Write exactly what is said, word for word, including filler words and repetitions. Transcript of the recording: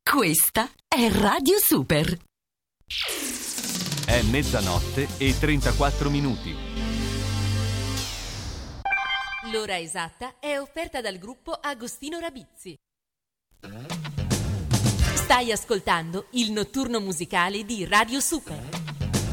Questa è Radio Super. È mezzanotte e trentaquattro minuti. L'ora esatta è offerta dal gruppo Agostino Rabizzi. Stai ascoltando il notturno musicale di Radio Super.